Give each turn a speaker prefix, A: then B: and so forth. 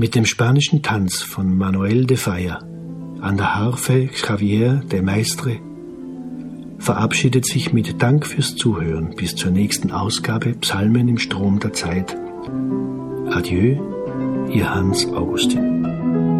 A: Mit dem spanischen Tanz von Manuel de Falla, an der Harfe Javier de Maistre, verabschiedet sich mit Dank fürs Zuhören bis zur nächsten Ausgabe Psalmen im Strom der Zeit. Adieu, Ihr Hans Augustin.